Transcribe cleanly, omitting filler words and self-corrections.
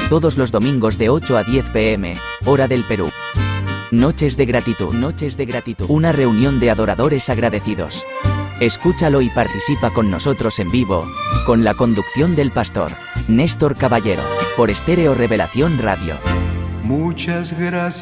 todos los domingos de 8 a 10 p.m., hora del Perú. Noches de gratitud, una reunión de adoradores agradecidos. Escúchalo y participa con nosotros en vivo, con la conducción del pastor Néstor Caballero, por Estéreo Revelación Radio. Muchas gracias.